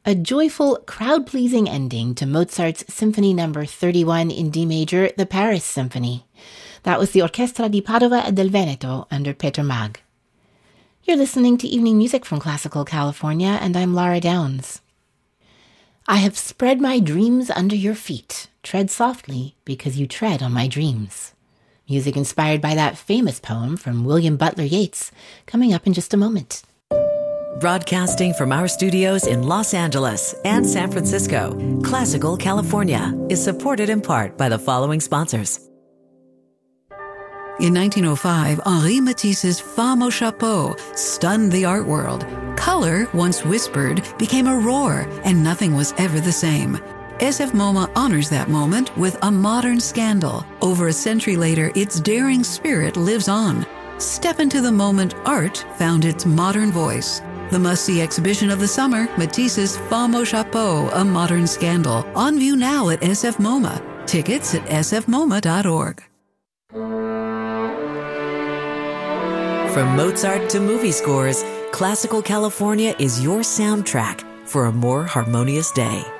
a joyful, crowd-pleasing ending to Mozart's Symphony No. 31 in D major, the Paris Symphony. That was the Orchestra di Padova e del Veneto under Peter Maag. You're listening to Evening Music from Classical California, and I'm Lara Downs. I have spread my dreams under your feet. Tread softly, because you tread on my dreams. Music inspired by that famous poem from William Butler Yeats, coming up in just a moment. Broadcasting from our studios in Los Angeles and San Francisco, Classical California is supported in part by the following sponsors. In 1905, Henri Matisse's Femme au Chapeau stunned the art world. Color, once whispered, became a roar, and nothing was ever the same. SF MoMA honors that moment with a modern scandal. Over a century later, its daring spirit lives on. Step into the moment art found its modern voice. The must-see exhibition of the summer, Matisse's Femme au Chapeau, A Modern Scandal. On view now at SF MoMA. Tickets at sfmoma.org. From Mozart to movie scores, Classical California is your soundtrack for a more harmonious day.